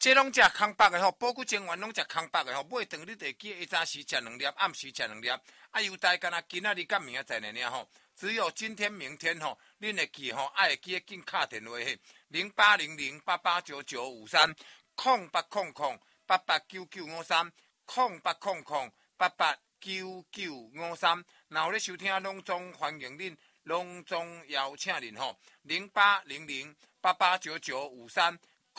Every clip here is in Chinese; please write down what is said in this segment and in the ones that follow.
这拢食空白的吼，保骨精丸拢食空白的吼，买顿你得记一早时食2粒，暗时食2粒，啊，优待干那今仔日甲明仔载尔吼，只有今天明天吼，恁会记吼，爱会记紧敲电话嘿，0800889953 0800889953 0800889953，然后咧收听隆中欢迎恁，隆中邀请恁吼，0800889953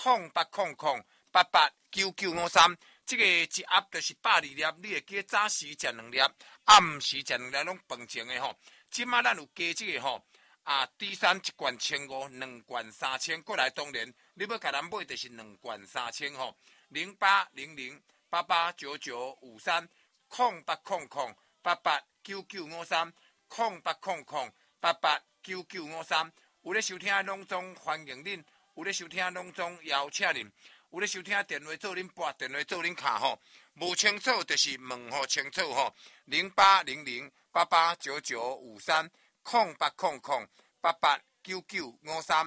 0800889953，这个一盒就是120粒，你会记早时食2粒，暗时食2粒，拢饭前的吼。即马咱有加这个吼，D3一罐1500，两罐3000，过来当然你要甲咱买就是2罐3000吼。0800889953 0800889953 0800889953，有咧收听隆中欢迎恁，有咧收听隆中邀请恁，有咧收听电话做恁拨，电话做恁卡吼，无清楚就是问吼清楚吼，0800889953 0800889953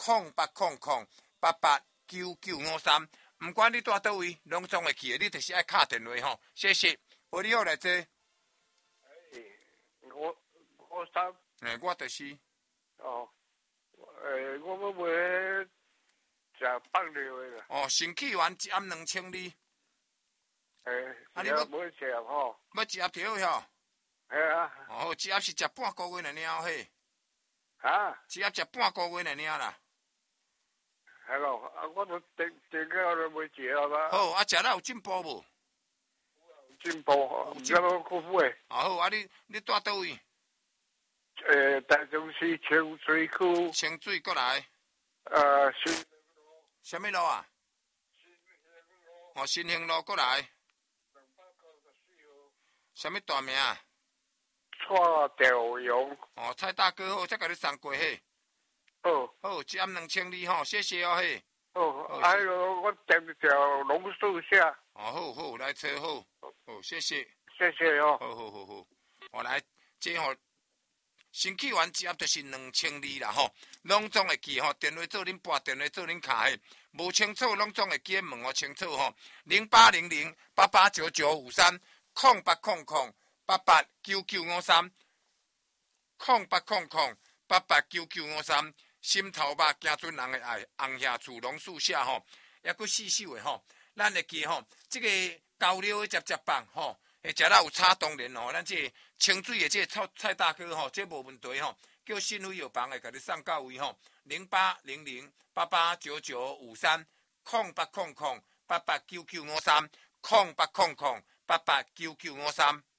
0800889953，唔管你住倒位，拢总会记的，你就是爱敲电话吼，谢谢。无你好来坐。 我三。 我就是。 哦。我要买食放料的啦。 哦，生气丸一盒2000粒。 你要买一盒吼？ 要一盒条吼？ 系啊。 哦，一盒是食半个月尔嘿。 啊？ 一盒食半个月尔啦。 系咯，我都订个都买一盒啦。 好，食了有进步无？ 进步，唔知我去买。 好，你住倒位？ 台中市清水区。 清水过来。什么路啊？新兴路过来。什么大名啊？ 蔡兆勇。 蔡大哥好，再甲你送过嘿。 好。 好，一盒2000粒吼，谢谢哦嘿。 好，还有我订一条龙树虾。 好，来车好。好，谢谢。 谢谢哦。 好，我来这吼。生气丸一盒就是2000粒啦吼，拢总会记吼，电话做恁拨，电话做恁卡嘿，无清楚拢总会记问我清楚吼，0800889953 0800889953 0800889953，心头肉行准人的爱，红叶厝拢树下吼，也佫细细的吼，咱会记吼，这个高料的接棒吼。会食了有差当然吼，咱这清水的这蔡大哥吼，这无问题吼，叫新辉药房会甲你送到位吼，0800889953 0800889953 0800889953。